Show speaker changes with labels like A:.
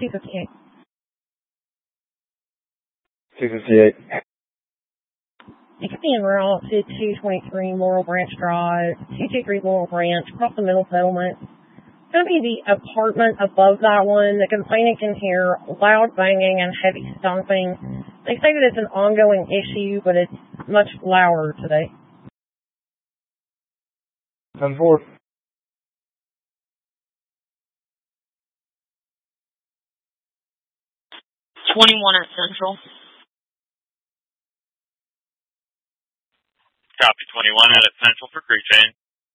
A: 258.
B: 258.
A: It could be en route to 223 Laurel Branch Drive, 223 Laurel Branch, across the middle settlement. It's going to be the apartment above that one. The complainant can hear loud banging and heavy stomping. They say that it's an ongoing issue, but it's much louder today.
B: 10-4.
C: 21 at Central.
D: Copy 21 out at Central for crew change.